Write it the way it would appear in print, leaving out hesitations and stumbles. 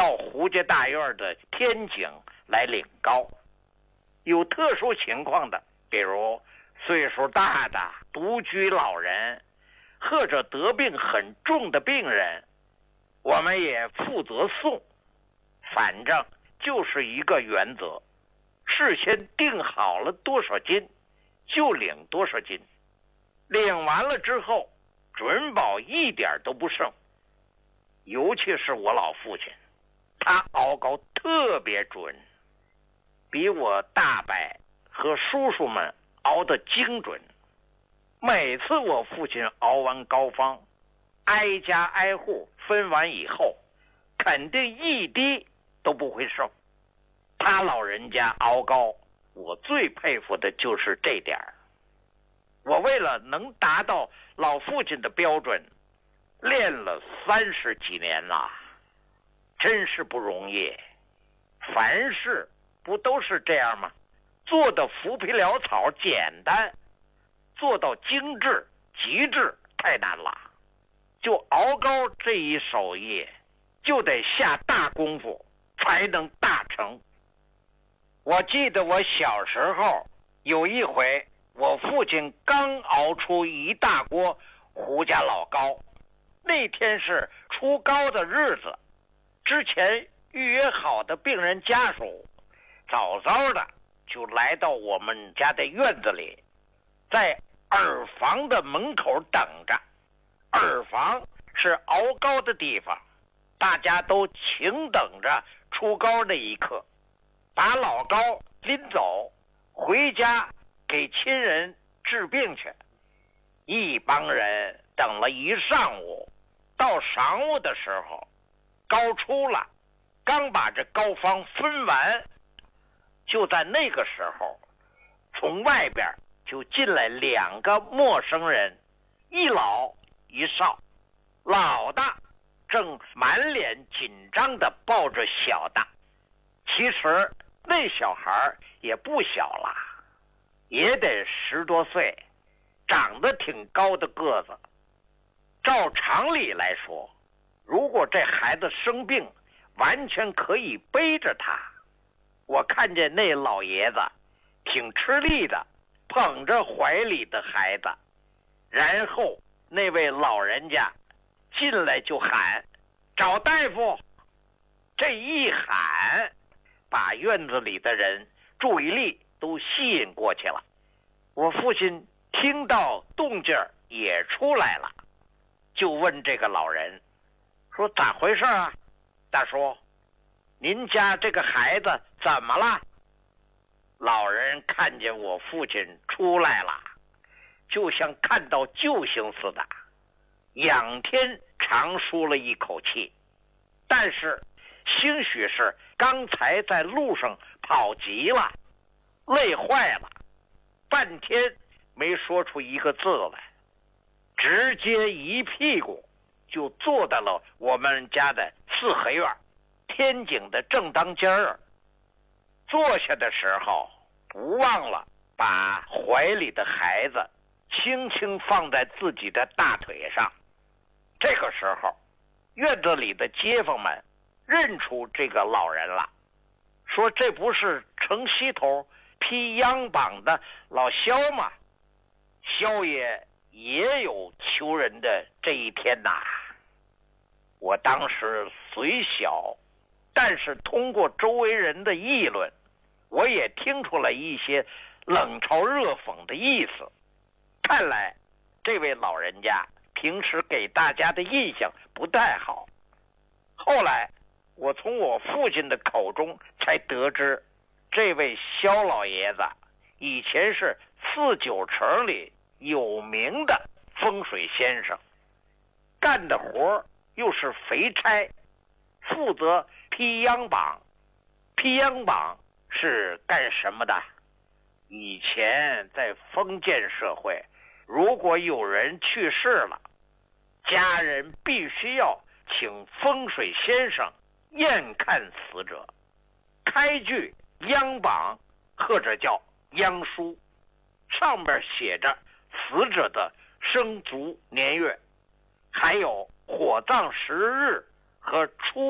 到胡家大院的天井来领高。有特殊情况的，比如岁数大的独居老人，或者得病很重的病人，我们也负责送。反正就是一个原则，事先定好了多少斤就领多少斤，领完了之后准保一点都不剩。尤其是我老父亲，他熬高特别准，比我大伯和叔叔们熬得精准。每次我父亲熬完膏方，挨家挨户分完以后，肯定一滴都不会剩。他老人家熬膏，我最佩服的就是这点儿。我为了能达到老父亲的标准，练了30几年了，真是不容易。凡事不都是这样吗？做的浮皮潦草简单，做到精致极致太难了。就熬膏这一手艺，就得下大功夫才能大成。我记得我小时候有一回，我父亲刚熬出一大锅胡家老膏，那天是出膏的日子，之前预约好的病人家属早早的就来到我们家的院子里，在耳房的门口等着。耳房是熬膏的地方，大家都请等着出膏那一刻，把老膏拎走回家给亲人治病去。一帮人等了一上午，到晌午的时候膏出了，刚把这膏方分完，就在那个时候，从外边就进来2个陌生人，一老一少。老的正满脸紧张地抱着小的，其实那小孩也不小了，也得10多岁，长得挺高的个子。照常理来说，如果这孩子生病，完全可以背着他。我看见那老爷子挺吃力的，捧着怀里的孩子，然后那位老人家进来就喊找大夫。这一喊，把院子里的人注意力都吸引过去了。我父亲听到动静也出来了，就问这个老人说咋回事啊？大叔，您家这个孩子怎么了？老人看见我父亲出来了，就像看到救星似的，仰天长舒了一口气。但是兴许是刚才在路上跑急了，累坏了，半天没说出一个字来，直接一屁股就坐在了我们家的4合院天井的正当间儿。坐下的时候不忘了把怀里的孩子轻轻放在自己的大腿上。这个时候，院子里的街坊们认出这个老人了，说这不是城西头披央榜的老萧吗？萧爷也有求人的这一天呐。我当时虽小，但是通过周围人的议论，我也听出了一些冷嘲热讽的意思。看来这位老人家平时给大家的印象不太好。后来我从我父亲的口中才得知，这位萧老爷子以前是4九城里有名的风水先生，干的活又是肥差，负责披央榜。披央榜是干什么的？以前在封建社会，如果有人去世了，家人必须要请风水先生验看死者，开具央榜或者叫央书，上边写着死者的生卒年月，还有火葬时日和出